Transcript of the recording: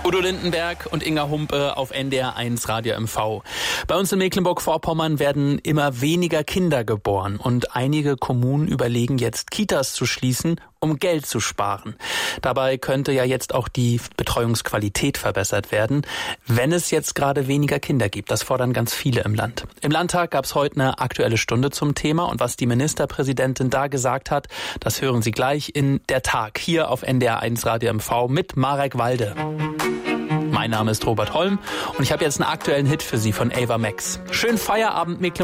Udo Lindenberg und Inga Humpe auf NDR1 Radio MV. Bei uns in Mecklenburg-Vorpommern werden immer weniger Kinder geboren und einige Kommunen überlegen jetzt, Kitas zu schließen, um Geld zu sparen. Dabei könnte ja jetzt auch die Betreuungsqualität verbessert werden, wenn es jetzt gerade weniger Kinder gibt. Das fordern ganz viele im Land. Im Landtag gab es heute eine Aktuelle Stunde zum Thema und was die Ministerpräsidentin da gesagt hat, das hören Sie gleich in Der Tag hier auf NDR1 Radio MV mit Marek Walde. Mein Name ist Robert Holm und ich habe jetzt einen aktuellen Hit für Sie von Ava Max. Schönen Feierabend, Mecklenburg.